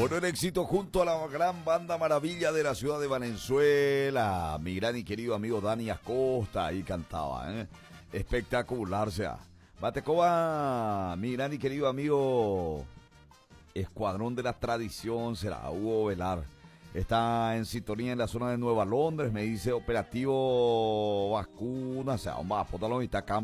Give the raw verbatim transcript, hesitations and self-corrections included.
Bueno, el éxito junto a la gran banda maravilla de la ciudad de Valenzuela. Mi gran y querido amigo Dani Acosta ahí cantaba, ¿eh? Espectacular, o sea. Batecoba, mi gran y querido amigo Escuadrón de la Tradición, será Hugo Velar. Está en sintonía en la zona de Nueva Londres, me dice operativo vacuna, o sea, vamos a ponerlo en esta